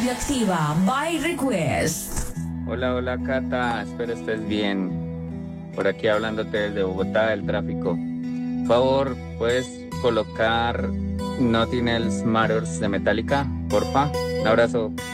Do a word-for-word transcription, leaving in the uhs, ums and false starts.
Radioactiva by Request. Hola, hola Cata, espero estés bien. Por aquí hablándote desde Bogotá del tráfico. Por favor, ¿puedes colocar Nothing Else Matters de Metallica? Porfa, un abrazo.